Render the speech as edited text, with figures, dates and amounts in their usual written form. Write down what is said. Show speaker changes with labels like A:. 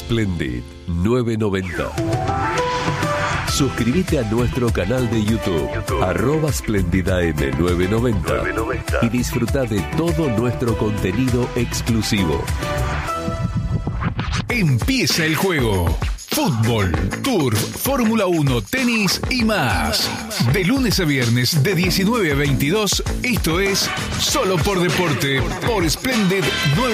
A: Splendid 990. Suscríbete a nuestro canal de YouTube, @SplendidAM990 y disfruta de todo nuestro contenido exclusivo.
B: Empieza el juego. Fútbol, Turf, Fórmula 1, tenis y más. De lunes a viernes de 19 a 22, esto es Solo por Deporte por Splendid 9.